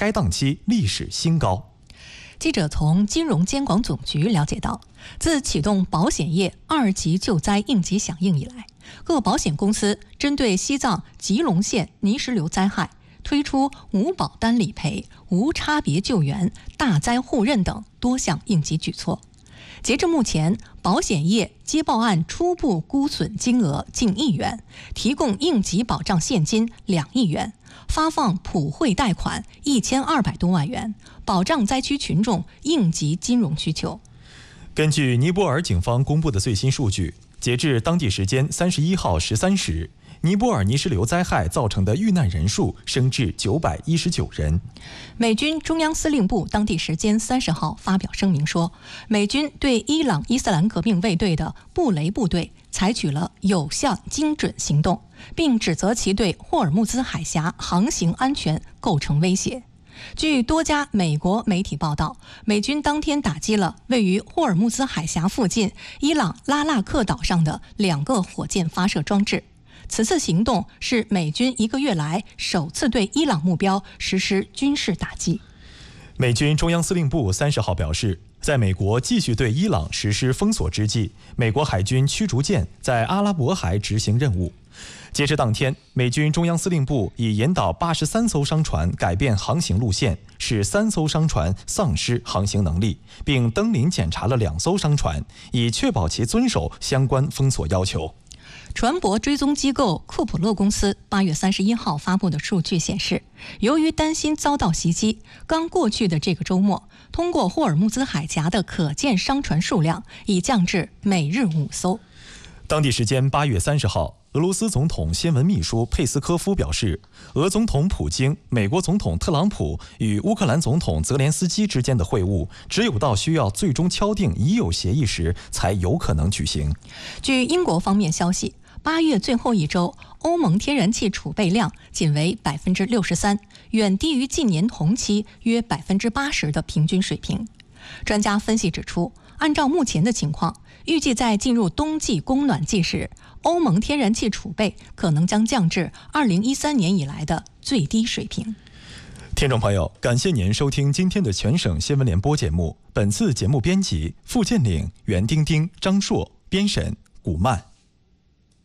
该档期历史新高。 记者从金融监管总局了解到，自启动保险业2级救灾应急响应以来，各保险公司针对西藏吉隆县泥石流灾害推出无保单理赔、无差别救援、大灾互认等多项应急举措。截至目前，保险业接报案初步估损金额近1亿元，提供应急保障现金2亿元，发放普惠贷款1200多万元，保障灾区群众应急金融需求。 根据尼泊尔警方公布的最新数据，截至当地时间31号13时，尼泊尔泥石流灾害造成的遇难人数升至919人。 美军中央司令部当地时间30号发表声明说，美军对伊朗伊斯兰革命卫队的布雷部队采取了有效精准行动，并指责其对霍尔木兹海峡航行安全构成威胁。据多家美国媒体报道，美军当天打击了位于霍尔木兹海峡附近伊朗拉纳克岛上的2个火箭发射装置。此次行动是美军1个月来首次对伊朗目标实施军事打击。 美军中央司令部30号表示，在美国继续对伊朗实施封锁之际，美国海军驱逐舰在阿拉伯海执行任务。截至当天，美军中央司令部已引导83艘商船改变航行路线，使3艘商船丧失航行能力，并登临检查了2艘商船，以确保其遵守相关封锁要求。 船舶追踪机构库普勒公司8月31号发布的数据显示，由于担心遭到袭击，刚过去的这个周末，通过霍尔木兹海峡的可见商船数量已降至每日5艘。 当地时间8月30号，俄罗斯总统新闻秘书佩斯科夫表示，俄总统普京、美国总统特朗普与乌克兰总统泽连斯基之间的会晤，只有到需要最终敲定已有协议时，才有可能举行。 据英国方面消息，8月最后一周，欧盟天然气储备量仅为63%，远低于近年同期约80%的平均水平。专家分析指出，按照目前的情况，预计在进入冬季供暖季时，欧盟天然气储备可能将降至2013年以来的最低水平。 听众朋友，感谢您收听今天的全省新闻联播节目。本次节目编辑付建岭、袁丁丁、张硕，编审古曼。